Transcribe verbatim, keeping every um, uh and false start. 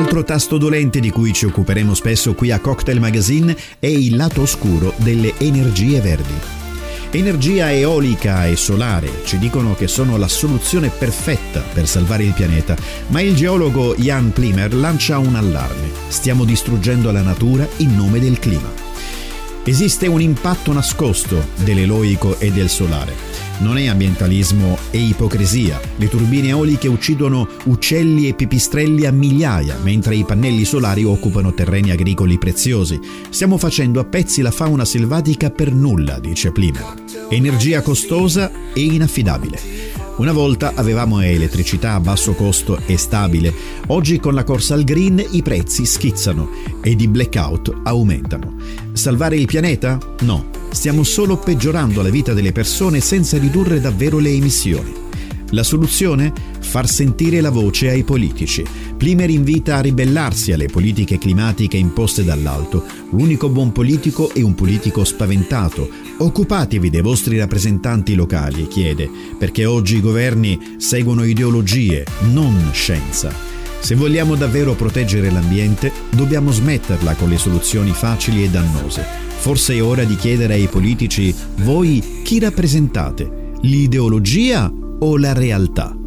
L'altro tasto dolente di cui ci occuperemo spesso qui a Cocktail Magazine è il lato oscuro delle energie verdi. Energia eolica e solare ci dicono che sono la soluzione perfetta per salvare il pianeta, ma il geologo Jan Plimer lancia un allarme. Stiamo distruggendo la natura in nome del clima. Esiste un impatto nascosto dell'eolico e del solare. Non è ambientalismo e ipocrisia. Le turbine eoliche uccidono uccelli e pipistrelli a migliaia, mentre i pannelli solari occupano terreni agricoli preziosi. Stiamo facendo a pezzi la fauna selvatica per nulla, dice Plimer. Energia costosa e inaffidabile. Una volta avevamo elettricità a basso costo e stabile. Oggi con la corsa al green i prezzi schizzano ed i blackout aumentano. Salvare il pianeta? No. Stiamo solo peggiorando la vita delle persone senza ridurre davvero le emissioni. La soluzione? Far sentire la voce ai politici. Plimer invita a ribellarsi alle politiche climatiche imposte dall'alto. L'unico buon politico è un politico spaventato. Occupatevi dei vostri rappresentanti locali, chiede, perché oggi i governi seguono ideologie, non scienza. Se vogliamo davvero proteggere l'ambiente, dobbiamo smetterla con le soluzioni facili e dannose. Forse è ora di chiedere ai politici: voi chi rappresentate? L'ideologia o la realtà?